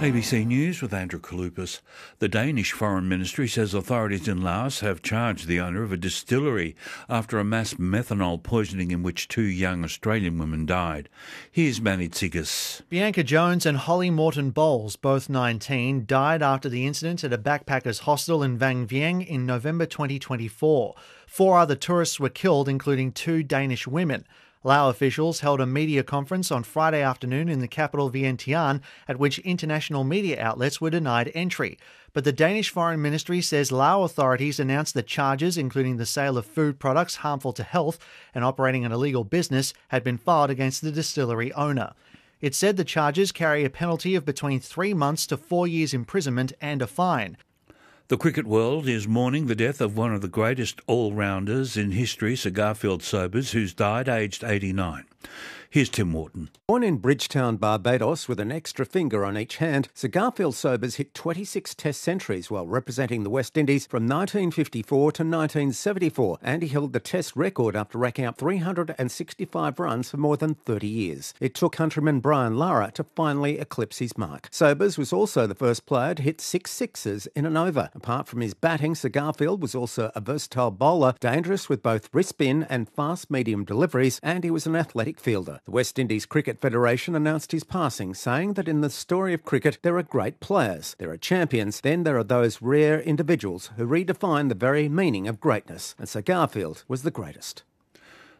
ABC News with Andrew Kalupas. The Danish Foreign Ministry says authorities in Laos have charged the owner of a distillery after a mass methanol poisoning in which two young Australian women died. Here's Manny Tsigas. Bianca Jones and Holly Morton Bowles, both 19, died after the incident at a backpackers hostel in Vang Vieng in November 2024. 4 other tourists were killed, including 2 Danish women. Lao officials held a media conference on Friday afternoon in the capital Vientiane, at which international media outlets were denied entry. But the Danish Foreign Ministry says Lao authorities announced that charges, including the sale of food products harmful to health and operating an illegal business, had been filed against the distillery owner. It said the charges carry a penalty of between 3 months to 4 years imprisonment and a fine. The cricket world is mourning the death of one of the greatest all-rounders in history, Sir Garfield Sobers, who's died aged 89. Here's Tim Wharton. Born in Bridgetown, Barbados, with an extra finger on each hand, Sir Garfield Sobers hit 26 Test centuries while representing the West Indies from 1954 to 1974, and he held the Test record after racking up 365 runs for more than 30 years. It took countryman Brian Lara to finally eclipse his mark. Sobers was also the first player to hit 6 sixes in an over. Apart from his batting, Sir Garfield was also a versatile bowler, dangerous with both wrist spin and fast-medium deliveries, and he was an athletic fielder. The West Indies Cricket Federation announced his passing, saying that in the story of cricket there are great players, there are champions, then there are those rare individuals who redefine the very meaning of greatness, and Sir Garfield was the greatest.